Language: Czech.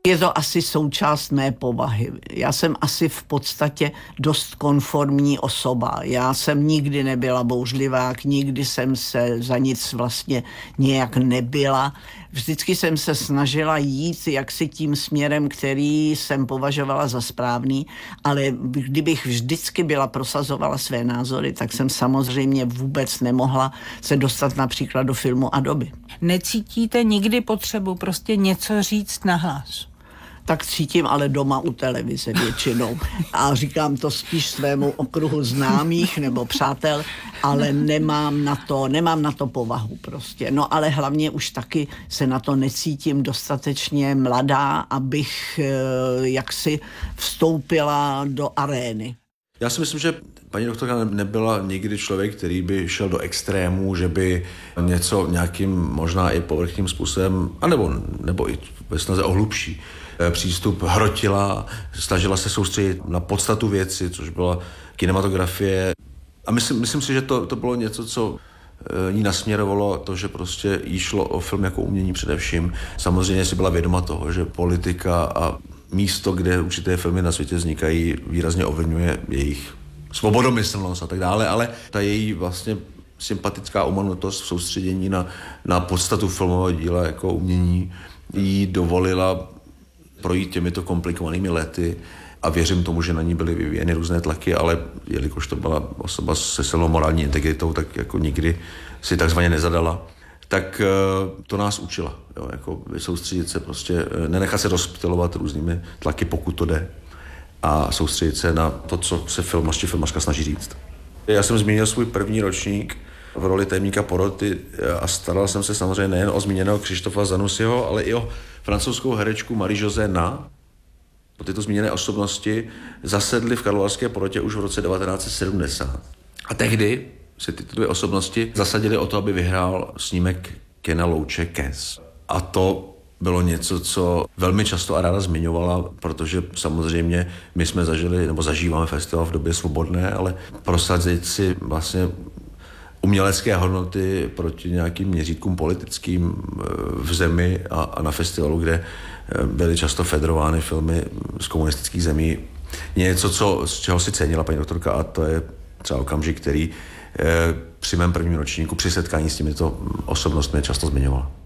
Je to asi součást mé povahy. Já jsem asi v podstatě dost konformní osoba. Já jsem nikdy nebyla bouřlivák, nikdy jsem se za nic vlastně nějak nebyla. Vždycky jsem se snažila jít jaksi tím směrem, který jsem považovala za správný, ale kdybych vždycky byla prosazovala své názory, tak jsem samozřejmě vůbec nemohla se dostat například do filmu a doby. Necítíte nikdy potřebu prostě něco říct nahlas? Tak cítím ale doma u televize většinou. A říkám to spíš svému okruhu známých nebo přátel, ale nemám na to povahu prostě. No ale hlavně už taky se na to necítím dostatečně mladá, abych jaksi vstoupila do arény. Já si myslím, že paní doktorka nebyla nikdy člověk, který by šel do extrémů, že by něco nějakým možná i povrchním způsobem, nebo i ve snaze o hlubší přístup hrotila, snažila se soustředit na podstatu věci, což byla kinematografie. A myslím si, že to bylo něco, co ní nasměrovalo to, že prostě jí šlo o film jako umění především. Samozřejmě si byla vědoma toho, že politika a místo, kde určité filmy na světě vznikají, výrazně ovlivňuje jejich svobodomyslnost a tak dále, ale ta její vlastně sympatická umanutost v soustředění na podstatu filmového díla jako umění jí dovolila projít těmito komplikovanými lety a věřím tomu, že na ní byly vyvíjeny různé tlaky, ale jelikož to byla osoba se silnou morální integritou, tak jako nikdy si takzvaně nezadala, tak to nás učila. Jo, jako soustředit se prostě, nenechat se rozptylovat různými tlaky, pokud to jde, a soustředit se na to, co se filmař či filmařka snaží říct. Já jsem zmínil svůj první ročník v roli tajemníka poroty a staral jsem se samozřejmě nejen o zmíněného Křištofa Zanussiho, ale i o francouzskou herečku Marie-José Na. Tyto zmíněné osobnosti zasedly v karlovarské porotě už v roce 1970. A tehdy se tyto dvě osobnosti zasadily o to, aby vyhrál snímek Kena Loache Kes. A to bylo něco, co velmi často a ráda zmiňovala, protože samozřejmě my jsme zažili, nebo zažíváme festival v době svobodné, ale prosadit si vlastně umělecké hodnoty proti nějakým měřítkům politickým v zemi a na festivalu, kde byly často federovány filmy z komunistických zemí. Něco, z čeho si cenila paní doktorka, a to je třeba okamžik, který při mém prvním ročníku při setkání s těmito osobnostmi často zmiňovala.